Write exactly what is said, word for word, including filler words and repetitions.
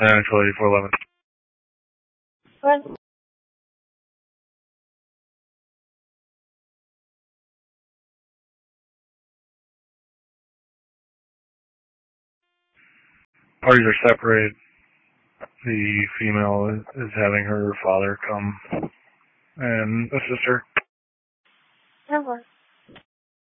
Actually, four eleven. What? Parties are separated. The female is, is having her father come and assist her. Never.